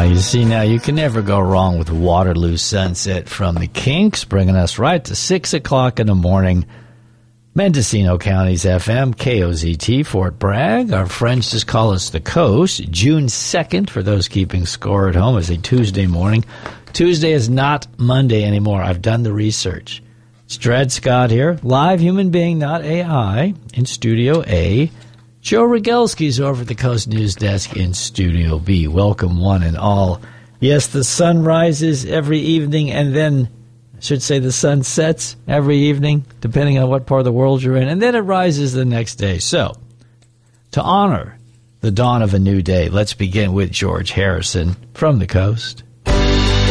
you see, now you can never go wrong with Waterloo Sunset from the Kinks, bringing us right to 6 o'clock in the morning. Mendocino County's FM, KOZT, Fort Bragg. Our friends just call us the Coast. June 2nd, for those keeping score at home, is a Tuesday morning. Tuesday is not Monday anymore. I've done the research. It's Dred Scott here, live human being, not AI, in Studio A. Joe Rogelski's over at the Coast News Desk in Studio B. Welcome, one and all. Yes, the sun rises every evening, and then, I should say, the sun sets every evening, depending on what part of the world you're in, and then it rises the next day. So, to honor the dawn of a new day, let's begin with George Harrison from the Coast.